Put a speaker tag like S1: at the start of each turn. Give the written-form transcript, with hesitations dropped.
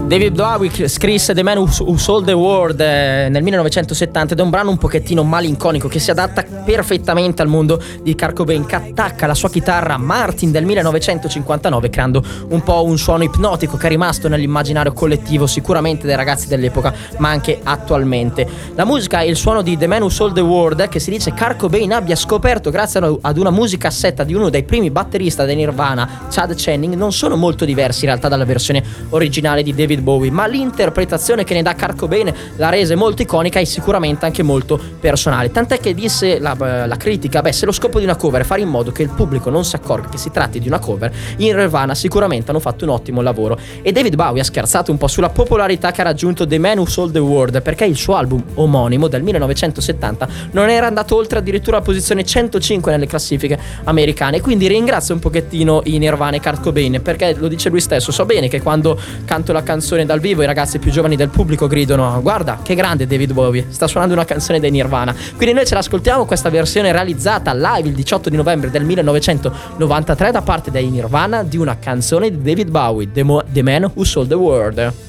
S1: David Bowie scrisse The Man Who Sold the World nel 1970 ed è un brano un pochettino malinconico che si adatta perfettamente al mondo di Kurt Cobain, che attacca la sua chitarra Martin del 1959 creando un po' un suono ipnotico che è rimasto nell'immaginario collettivo sicuramente dei ragazzi dell'epoca ma anche attualmente. La musica e il suono di The Man Who Sold the World, che si dice Kurt Cobain abbia scoperto grazie ad una musicassetta di uno dei primi batterista dei Nirvana, Chad Channing, non sono molto diversi in realtà dalla versione originale di David Bowie, ma l'interpretazione che ne dà Kurt Cobain la rese molto iconica e sicuramente anche molto personale, tant'è che disse la critica: beh, se lo scopo di una cover è fare in modo che il pubblico non si accorga che si tratti di una cover, in Nirvana sicuramente hanno fatto un ottimo lavoro. E David Bowie ha scherzato un po' sulla popolarità che ha raggiunto The Man Who Sold the World, perché il suo album omonimo del 1970 non era andato oltre addirittura la posizione 105 nelle classifiche americane, quindi ringrazio un pochettino i Nirvana e Kurt Cobain, perché lo dice lui stesso: so bene che quando canto la canzone dal vivo i ragazzi più giovani del pubblico gridano: guarda che grande David Bowie, sta suonando una canzone dei Nirvana. Quindi noi ce l'ascoltiamo questa versione realizzata live il 18 di novembre del 1993 da parte dei Nirvana di una canzone di David Bowie, The Man Who Sold the World.